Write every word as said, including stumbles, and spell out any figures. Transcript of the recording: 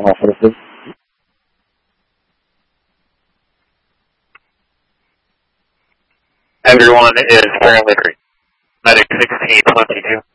the hospital, please. Everyone is currently medic sixteen twenty-two.